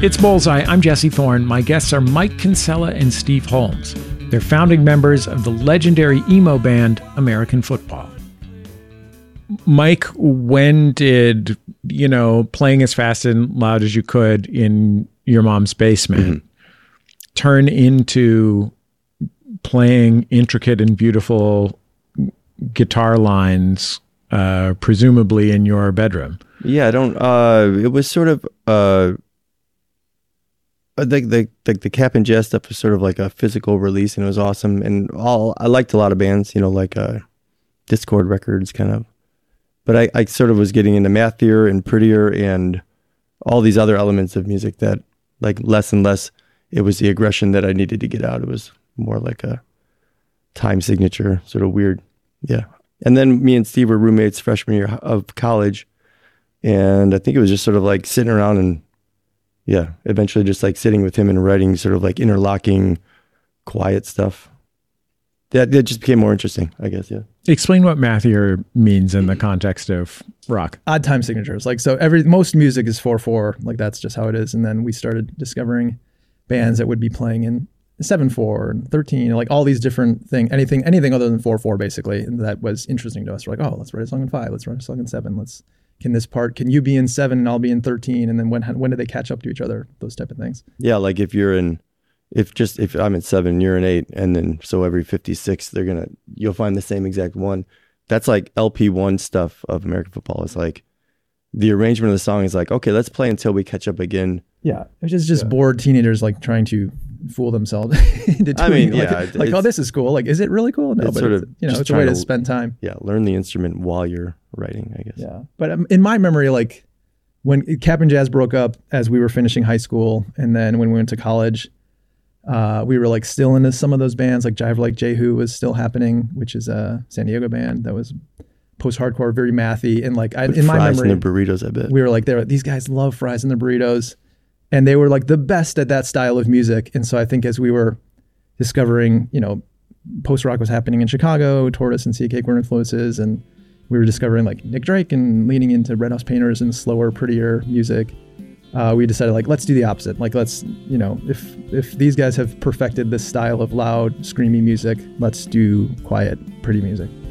It's Bullseye. I'm Jesse Thorne. My guests are Mike Kinsella and Steve Holmes. They're founding members of the legendary emo band American Football. Mike, when did, playing as fast and loud as you could in your mom's basement turn into playing intricate and beautiful guitar lines, presumably in your bedroom? Yeah, it was sort of, the Cap and Jazz stuff was sort of like a physical release, and it was awesome. And I liked a lot of bands, like Discord Records kind of. But I sort of was getting into Mathier and Prettier and all these other elements of music that, like, less and less, it was the aggression that I needed to get out. It was more like a time signature, sort of weird. Yeah. And then me and Steve were roommates freshman year of college. And I think it was just sort of like sitting around and, eventually just like sitting with him and writing sort of like interlocking, quiet stuff. That just became more interesting, I guess, yeah. Explain what Mathier means in the context of rock. Odd time signatures. Like, so most music is 4/4, like that's just how it is. And then we started discovering bands that would be playing in 7/4 and 13, like all these different things, anything other than 4/4 basically. And that was interesting to us. We're like, oh, let's write a song in 5, let's write a song in 7, can you be in 7 and I'll be in 13? And then when do they catch up to each other? Those type of things. Yeah, like if I'm at 7, you're in 8, and then so every 56 you'll find the same exact one. That's like LP1 stuff of American Football. It's like the arrangement of the song is like, okay, let's play until we catch up again. Yeah, it's just bored teenagers like trying to fool themselves into doing oh, this is cool. Like, is it really cool? No, but it's a way to spend time. Yeah, learn the instrument while you're writing, I guess. Yeah, but in my memory, like when Cap and Jazz broke up as we were finishing high school, and then when we went to college, we were like still into some of those bands, like Jive Like Jehu was still happening, which is a San Diego band that was post-hardcore, very mathy, and like in my memory, Fries and the Burritos, I bet we were like, these guys love Fries and the Burritos, and they were like the best at that style of music. And so I think as we were discovering, post-rock was happening in Chicago, Tortoise and Sea Cake were influences, and we were discovering like Nick Drake and leaning into Red House Painters and slower, prettier music. We decided, like, let's do the opposite. Like, let's, if these guys have perfected this style of loud, screamy music, let's do quiet, pretty music.